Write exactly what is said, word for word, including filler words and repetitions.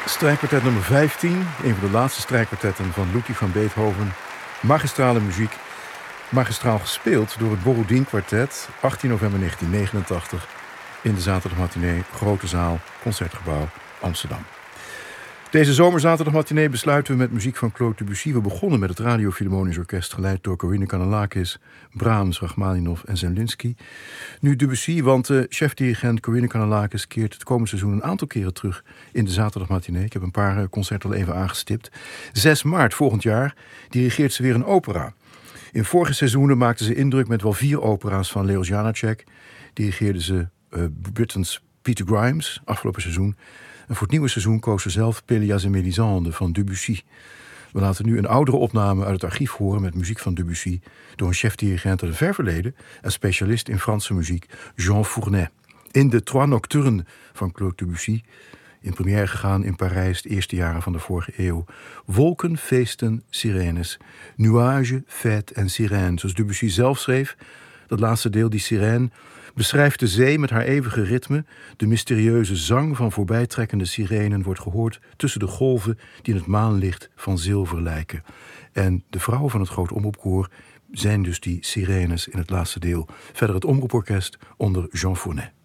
Strijkkwartet nummer vijftien, een van de laatste strijkkwartetten van Ludwig van Beethoven. Magistrale muziek, magistraal gespeeld door het Borodin Kwartet, achttien november negentien negenentachtig, in de zaterdagmatinee, Grote Zaal, Concertgebouw, Amsterdam. Deze zomerzaterdagmatinee besluiten we met muziek van Claude Debussy. We begonnen met het Radio Philharmonisch Orkest, geleid door Corinne Kanellakis, Brahms, Rachmaninov en Zemlinsky. Nu Debussy, want de chefdirigent Corinne Kanellakis keert het komende seizoen een aantal keren terug in de zaterdagmatinee. Ik heb een paar concerten al even aangestipt. zes maart volgend jaar dirigeert ze weer een opera. In vorige seizoenen maakte ze indruk met wel vier opera's van Leos Janáček. Dirigeerde ze uh, Britain's Peter Grimes afgelopen seizoen. En voor het nieuwe seizoen koos ze zelf Pélias en Mélisande van Debussy. We laten nu een oudere opname uit het archief horen met muziek van Debussy door een chefdirigent uit het ver verleden en specialist in Franse muziek, Jean Fournet. In de Trois Nocturnes van Claude Debussy, in première gegaan in Parijs de eerste jaren van de vorige eeuw. Wolken, feesten, sirenes. Nuage, fête en sirène. Zoals Debussy zelf schreef, dat laatste deel, die sirène, beschrijft de zee met haar eeuwige ritme. De mysterieuze zang van voorbijtrekkende sirenen wordt gehoord tussen de golven die in het maanlicht van zilver lijken. En de vrouwen van het groot omroepkoor zijn dus die sirenes in het laatste deel. Verder het omroeporkest onder Jean Fournet.